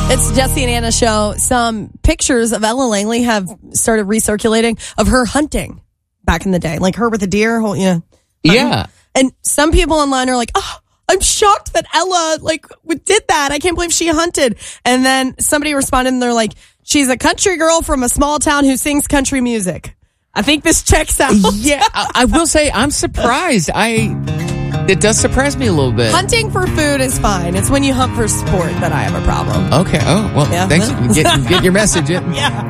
It's Jesse and Anna show. Some pictures of Ella Langley have started recirculating of her hunting back in the day, like her with a deer. Yeah. And some people online are like, "Oh, I'm shocked that Ella did that. I can't believe she hunted." And then somebody responded and they're like, "She's a country girl from a small town who sings country music." I think this checks out. Yeah, I will say I'm surprised. It does surprise me a little bit. Hunting for food is fine. It's when you hunt for sport that I have a problem. Okay. Oh, well, Yeah. thanks. You get your message. Yeah.